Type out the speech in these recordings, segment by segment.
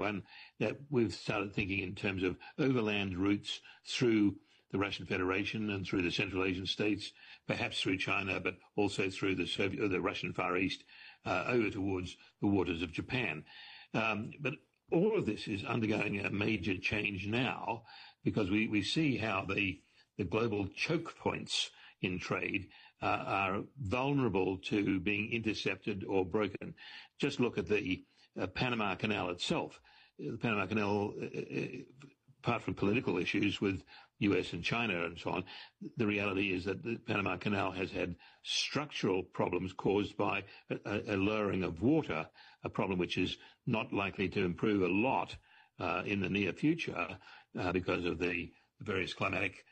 one, that we've started thinking in terms of overland routes through the Russian Federation and through the Central Asian states, perhaps through China, but also through the Russian Far East, over towards the waters of Japan. But all of this is undergoing a major change now because we see how the global choke points in trade are vulnerable to being intercepted or broken. Just look at the Panama Canal itself. The Panama Canal, apart from political issues with US and China and so on, the reality is that the Panama Canal has had structural problems caused by a lowering of water, a problem which is not likely to improve a lot in the near future because of the various climatic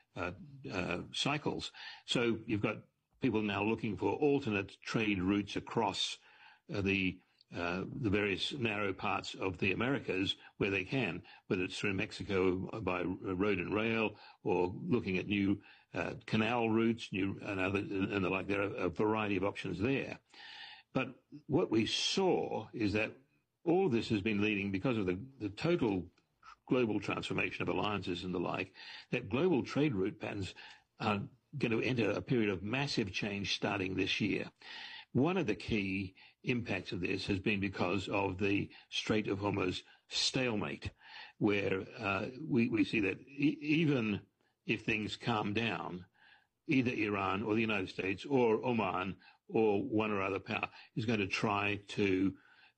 cycles. So you've got people now looking for alternate trade routes across the various narrow parts of the Americas where they can, whether it's through Mexico by road and rail or looking at new canal routes, and the like. There are a variety of options there. But what we saw is that all of this has been leading, because of the total global transformation of alliances and the like, that global trade route patterns are going to enter a period of massive change starting this year. One of the key impacts of this has been because of the Strait of Hormuz stalemate, where we see that even if things calm down, either Iran or the United States or Oman or one or other power is going to try to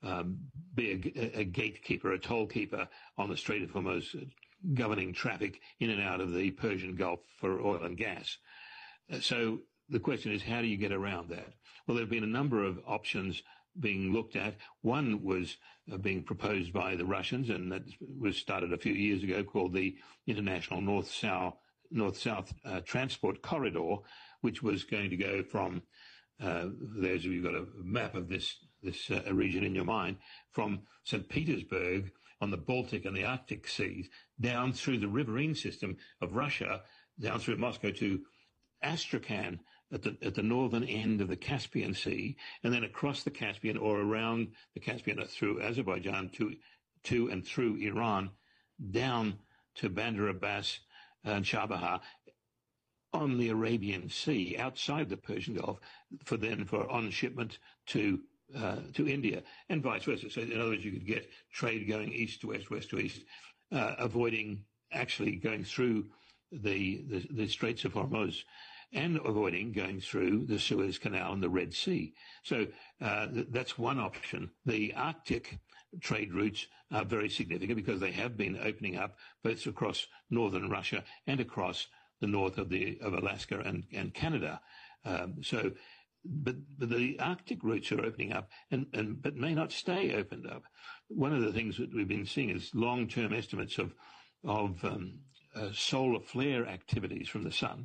be a gatekeeper, a tollkeeper on the Strait of Hormuz, governing traffic in and out of the Persian Gulf for oil and gas. So the question is, how do you get around that? Well, there have been a number of options being looked at. One was being proposed by the Russians, and that was started a few years ago, called the International North-South Transport Corridor, which was going to go from, those of you who've got a map of this region in your mind, from St. Petersburg on the Baltic and the Arctic seas, down through the riverine system of Russia, down through Moscow to Astrakhan at the northern end of the Caspian Sea, and then across the Caspian or around the Caspian through Azerbaijan to and through Iran, down to Bandar Abbas and Chabahar on the Arabian Sea, outside the Persian Gulf, for on shipment to India, and vice versa. So in other words, you could get trade going east to west, west to east, avoiding actually going through the Straits of Hormuz, and avoiding going through the Suez Canal and the Red Sea. So that's one option. The Arctic trade routes are very significant because they have been opening up both across northern Russia and across the north of Alaska and Canada. But the Arctic routes are opening up, but may not stay opened up. One of the things that we've been seeing is long-term estimates of solar flare activities from the sun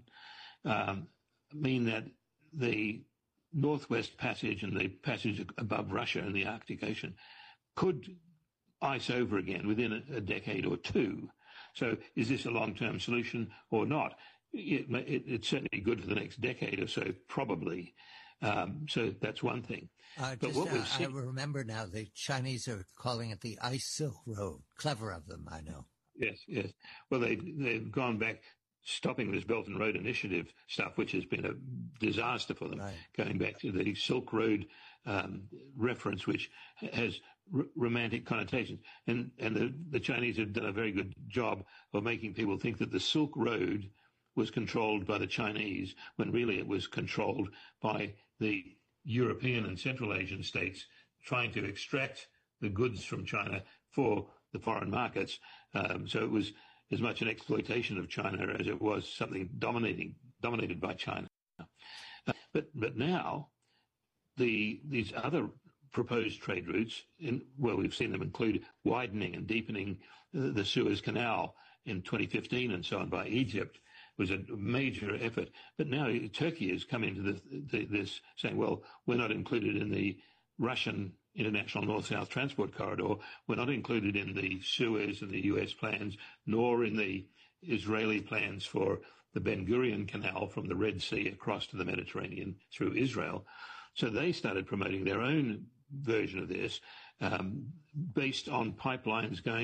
mean that the Northwest Passage and the passage above Russia in the Arctic Ocean could ice over again within a decade or two. So is this a long-term solution or not? It's certainly good for the next decade or so, probably. So that's one thing. But what we've seen, I remember now the Chinese are calling it the Ice Silk Road. Clever of them, I know. Yes. Well, they've gone back, stopping this Belt and Road Initiative stuff, which has been a disaster for them, right. Going back to the Silk Road reference, which has romantic connotations. And the Chinese have done a very good job of making people think that the Silk Road was controlled by the Chinese, when really it was controlled by the European and Central Asian states trying to extract the goods from China for the foreign markets. So it was as much an exploitation of China as it was something dominated by China. But now these other proposed trade routes, we've seen them include widening and deepening the Suez Canal in 2015 and so on by Egypt, was a major effort. But now Turkey has come into this saying, well, we're not included in the Russian International North-South Transport Corridor. We're not included in the Suez and the US plans, nor in the Israeli plans for the Ben Gurion Canal from the Red Sea across to the Mediterranean through Israel. So they started promoting their own version of this. based on pipelines going